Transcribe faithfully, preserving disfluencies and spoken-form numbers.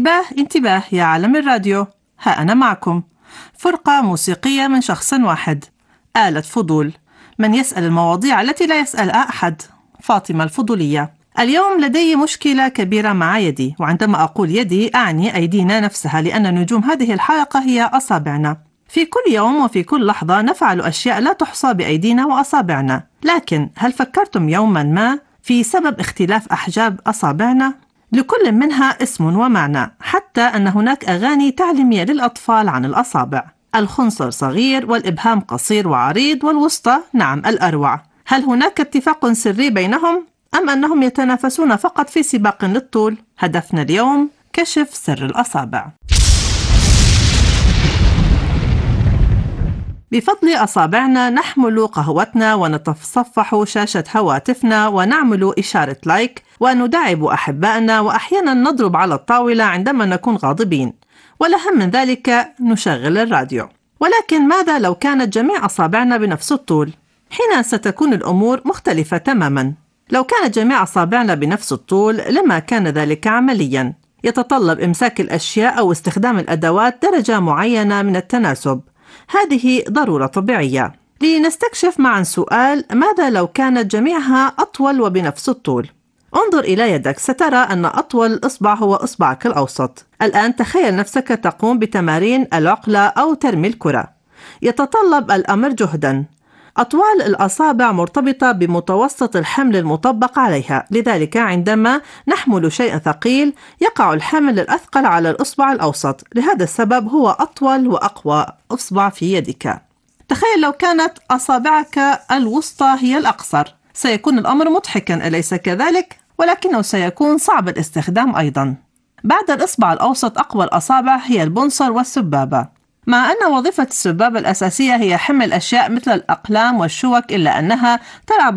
انتباه انتباه يا عالم الراديو، ها أنا معكم. فرقة موسيقية من شخص واحد، آلة فضول، من يسأل المواضيع التي لا يسألها أحد، فاطمة الفضولية. اليوم لدي مشكلة كبيرة مع يدي، وعندما أقول يدي أعني أيدينا نفسها، لأن نجوم هذه الحلقة هي أصابعنا. في كل يوم وفي كل لحظة نفعل أشياء لا تحصى بأيدينا وأصابعنا، لكن هل فكرتم يوما ما في سبب اختلاف أحجاب أصابعنا؟ لكل منها اسم ومعنى، حتى أن هناك أغاني تعليمية للأطفال عن الأصابع. الخنصر صغير، والإبهام قصير وعريض، والوسطى نعم الأروع. هل هناك اتفاق سري بينهم؟ أم أنهم يتنافسون فقط في سباق للطول؟ هدفنا اليوم كشف سر الأصابع. بفضل أصابعنا نحمل قهوتنا ونتصفح شاشة هواتفنا ونعمل إشارة لايك ونداعب أحبائنا، وأحيانا نضرب على الطاولة عندما نكون غاضبين، والأهم من ذلك نشغل الراديو. ولكن ماذا لو كانت جميع أصابعنا بنفس الطول؟ حين ستكون الأمور مختلفة تماما. لو كانت جميع أصابعنا بنفس الطول لما كان ذلك عمليا، يتطلب إمساك الأشياء أو استخدام الأدوات درجة معينة من التناسب. هذه ضرورة طبيعية. لنستكشف معا سؤال: ماذا لو كانت جميعها أطول وبنفس الطول؟ انظر إلى يدك، سترى أن أطول إصبع هو إصبعك الأوسط. الآن تخيل نفسك تقوم بتمارين العقلة أو ترمي الكرة. يتطلب الأمر جهدا. أطوال الأصابع مرتبطة بمتوسط الحمل المطبق عليها، لذلك عندما نحمل شيء ثقيل يقع الحمل الأثقل على الإصبع الأوسط، لهذا السبب هو أطول وأقوى إصبع في يدك. تخيل لو كانت أصابعك الوسطى هي الأقصر، سيكون الأمر مضحكا أليس كذلك؟ ولكنه سيكون صعب الاستخدام أيضا. بعد الإصبع الأوسط أقوى الأصابع هي البنصر والسبابة. مع أن وظيفة السبابة الأساسية هي حمل أشياء مثل الأقلام والشوك، إلا أنها تلعب